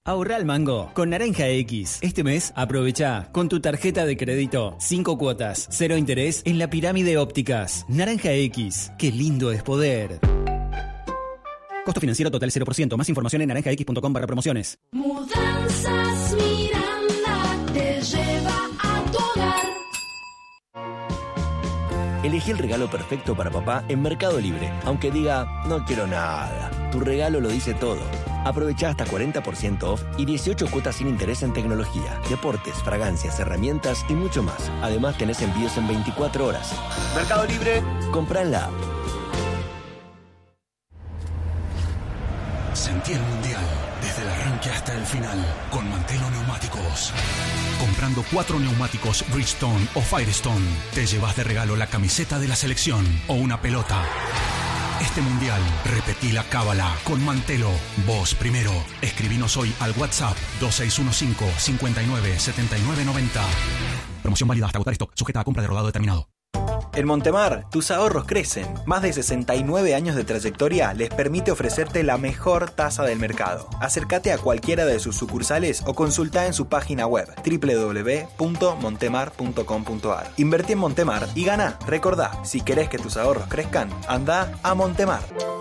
Ahorra al mango con Naranja X. Este mes aprovecha con tu tarjeta de crédito 5 cuotas, 0 interés en la Pirámide Ópticas. Naranja X. Qué lindo es poder. Costo financiero total 0%. Más información en naranjax.com/promociones. Mudanzas Miranda te lleva a tu hogar. Elegí el regalo perfecto para papá en Mercado Libre. Aunque diga, no quiero nada. Tu regalo lo dice todo. Aprovecha hasta 40% off y 18 cuotas sin interés en tecnología, deportes, fragancias, herramientas y mucho más. Además tenés envíos en 24 horas. Mercado Libre, comprá en la app. Sentí el mundial desde el arranque hasta el final con Mantelo Neumáticos. Comprando 4 neumáticos Bridgestone o Firestone, te llevas de regalo la camiseta de la selección o una pelota. Este mundial, repetí la cábala con Mantelo. Vos primero. Escribinos hoy al WhatsApp 2615-597990. Promoción válida hasta agotar stock, sujeta a compra de rodado determinado. En Montemar, tus ahorros crecen. Más de 69 años de trayectoria les permite ofrecerte la mejor tasa del mercado. Acércate a cualquiera de sus sucursales o consulta en su página web www.montemar.com.ar. Invertí en Montemar y gana. Recordá, si querés que tus ahorros crezcan, anda a Montemar.